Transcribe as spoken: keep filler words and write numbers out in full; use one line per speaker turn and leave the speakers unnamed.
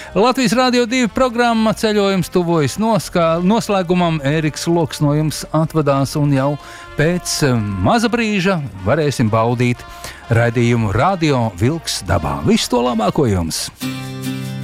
Latvijas Rādio divi programma ceļojums tuvojas noskā, noslēgumam. Ēriks Loks no jums atvadās un jau pēc maza brīža varēsim baudīt raidījumu Radio Vilks dabā. Visu to labāko jums!